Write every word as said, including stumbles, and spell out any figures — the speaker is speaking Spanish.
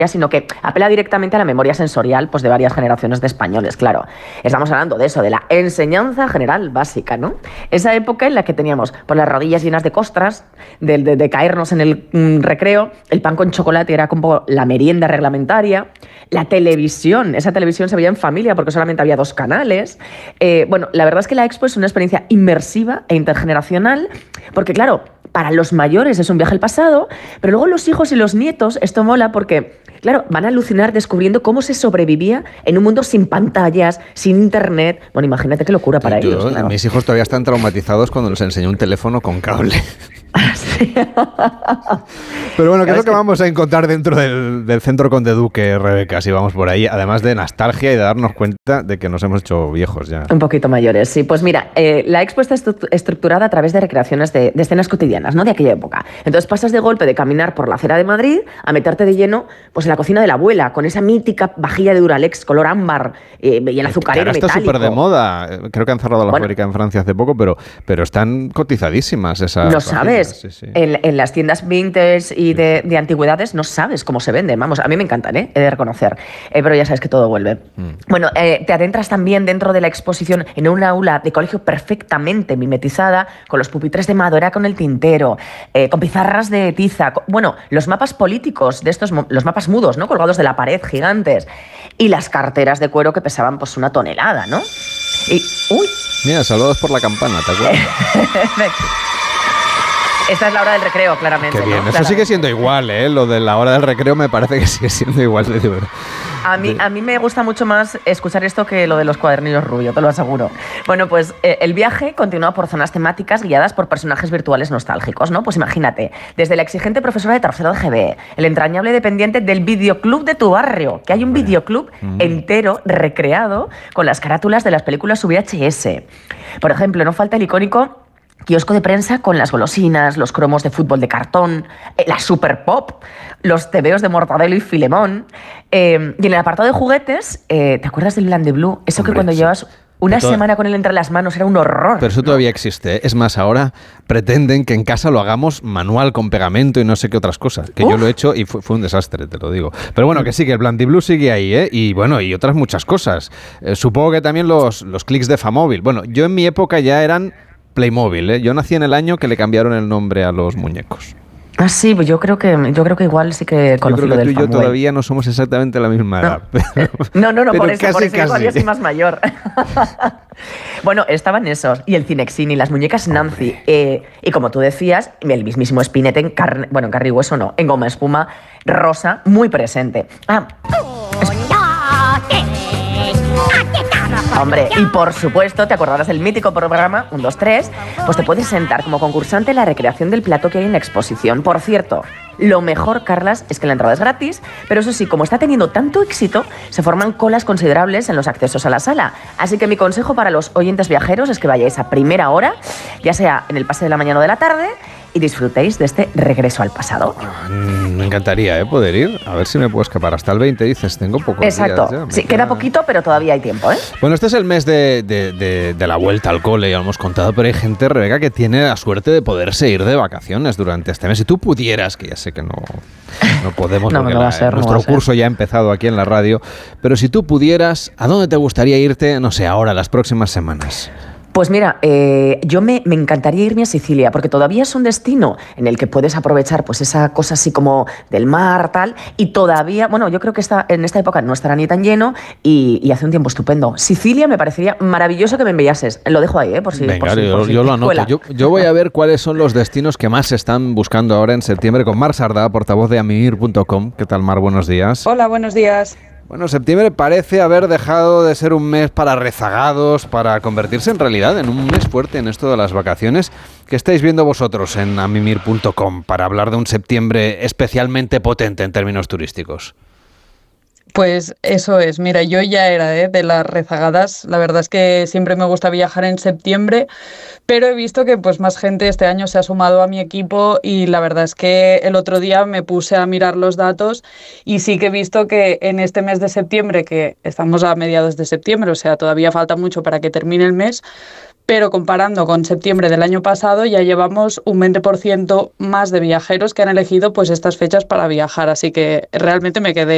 sino que apela directamente a la memoria sensorial pues, de varias generaciones de españoles, claro. Estamos hablando de eso, de la enseñanza general básica, ¿no? Esa época en la que teníamos pues, las rodillas llenas de costras, de, de, de caernos en el mm, recreo, el pan con chocolate era como la merienda reglamentaria, la televisión, esa televisión se veía en familia porque solamente había dos canales. Eh, bueno, la verdad es que la Expo es una experiencia inmersiva e intergeneracional, porque claro, para los mayores es un viaje al pasado, pero luego los hijos y los nietos, esto mola porque, claro, van a alucinar descubriendo cómo se sobrevivía en un mundo sin pantallas, sin internet. Bueno, imagínate qué locura para Yo, ellos. Claro. Mis hijos todavía están traumatizados cuando les enseñó un teléfono con cable. Sí. Pero bueno, ¿qué es lo que vamos a encontrar dentro del, del Centro Conde Duque, Rebeca, si vamos por ahí? Además de nostalgia y de darnos cuenta de que nos hemos hecho viejos ya. Un poquito mayores, sí. Pues mira, eh, la expo está estu- estructurada a través de recreaciones de, de escenas cotidianas, ¿no? De aquella época. Entonces pasas de golpe de caminar por la acera de Madrid a meterte de lleno pues, en la cocina de la abuela, con esa mítica vajilla de Duralex color ámbar eh, y el azucarero metálico. Ahora está súper de moda. Creo que han cerrado la bueno, fábrica en Francia hace poco, pero, pero están cotizadísimas esas. No sabes. Sí, sí. En, en las tiendas vintage y de, de antigüedades no sabes cómo se venden. Vamos, a mí me encantan, ¿eh? He de reconocer. Eh, pero ya sabes que todo vuelve. Mm. Bueno, eh, te adentras también dentro de la exposición en una aula de colegio perfectamente mimetizada, con los pupitres de madera con el tintero, eh, con pizarras de tiza. Con, bueno, los mapas políticos de estos, los mapas mudos, ¿no? Colgados de la pared, gigantes. Y las carteras de cuero que pesaban pues una tonelada, ¿no? Y, uy. Mira, saludos por la campana, ¿te acuerdas? Esta es la hora del recreo, claramente. Qué bien, ¿no? eso Claramente. Sigue siendo igual, ¿eh? Lo de la hora del recreo me parece que sigue siendo igual de duro. A mí, a mí me gusta mucho más escuchar esto que lo de los cuadernillos rubio, te lo aseguro. Bueno, pues eh, el viaje continúa por zonas temáticas guiadas por personajes virtuales nostálgicos, ¿no? Pues imagínate, desde la exigente profesora de tercero de G B, el entrañable dependiente del videoclub de tu barrio, que hay un videoclub mm. entero recreado con las carátulas de las películas V H S. Por ejemplo, no falta el icónico kiosco de prensa con las golosinas, los cromos de fútbol de cartón, eh, la Super Pop, los tebeos de Mortadelo y Filemón. Eh, y en el apartado de juguetes, eh, ¿te acuerdas del Blanc de Blue? Eso Hombre, que cuando sí. llevas una todo... semana con él entre las manos era un horror. Pero eso ¿no? todavía existe. ¿eh? Es más, ahora pretenden que en casa lo hagamos manual con pegamento y no sé qué otras cosas. Que Uf. yo lo he hecho y fue, fue un desastre, te lo digo. Pero bueno, que sí, que el Blanc de Blue sigue ahí, ¿eh? Y bueno, y otras muchas cosas. Eh, supongo que también los, los clics de Famóvil. Bueno, yo en mi época ya eran Playmobil, ¿eh? Yo nací en el año que le cambiaron el nombre a los muñecos. Ah, sí, pues yo creo que yo creo que igual sí que conocí lo del Yo creo que tú y yo Famway. todavía no somos exactamente la misma edad. No, pero, no, no, no por eso, casi, por eso casi. yo soy más mayor. Bueno, estaban esos, y el Cinexin y las muñecas Nancy. Eh, y como tú decías, el mismísimo Spinetta en carne, bueno, en carne y hueso no, en goma espuma rosa, muy presente. Ah, Hombre, y por supuesto, te acordarás del mítico programa uno, dos, tres, pues te puedes sentar como concursante en la recreación del plato que hay en la exposición. Por cierto, lo mejor, Carlas, es que la entrada es gratis, pero eso sí, como está teniendo tanto éxito, se forman colas considerables en los accesos a la sala. Así que mi consejo para los oyentes viajeros es que vayáis a primera hora, ya sea en el pase de la mañana o de la tarde, y disfrutéis de este regreso al pasado. Me encantaría ¿eh? poder ir. A ver si me puedo escapar. Hasta el veinte, dices. Tengo pocos Exacto. días. Sí, queda... queda poquito, pero todavía hay tiempo, ¿eh? Bueno, este es el mes de, de, de, de la vuelta al cole, ya lo hemos contado, pero hay gente, Rebeca, que tiene la suerte de poderse ir de vacaciones durante este mes. Si tú pudieras, que ya sé que no, no podemos, no, porque no la, ser, nuestro no curso ya ha empezado aquí en la radio, pero si tú pudieras, ¿a dónde te gustaría irte, no sé, ahora, las próximas semanas? Pues mira, eh, yo me, me encantaría irme a Sicilia, porque todavía es un destino en el que puedes aprovechar pues esa cosa así como del mar, tal, y todavía, bueno, yo creo que está, en esta época no estará ni tan lleno y, y hace un tiempo estupendo. Sicilia me parecería maravilloso que me enviases. Lo dejo ahí, ¿eh? Por si, Venga, por si, yo, por si yo lo anoto. Yo, yo voy a ver cuáles son los destinos que más se están buscando ahora en septiembre con Mar Sardá, portavoz de amimir punto com. ¿Qué tal, Mar? Buenos días. Hola, buenos días. Bueno, septiembre parece haber dejado de ser un mes para rezagados, para convertirse en realidad en un mes fuerte en esto de las vacaciones. ¿Qué estáis viendo vosotros en amimir punto com para hablar de un septiembre especialmente potente en términos turísticos? Pues eso es, mira, yo ya era ¿eh? de las rezagadas, la verdad es que siempre me gusta viajar en septiembre, pero he visto que pues más gente este año se ha sumado a mi equipo y la verdad es que el otro día me puse a mirar los datos y sí que he visto que en este mes de septiembre, que estamos a mediados de septiembre, o sea, todavía falta mucho para que termine el mes, pero comparando con septiembre del año pasado ya llevamos un veinte por ciento más de viajeros que han elegido pues estas fechas para viajar, así que realmente me quedé